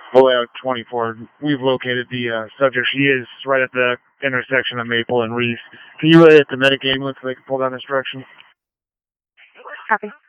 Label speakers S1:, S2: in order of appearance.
S1: Layout 24. We've located the subject. She is right at the intersection of Maple and Reese. Can you relay it to Medic Ambulance so they can pull down this direction?
S2: Copy.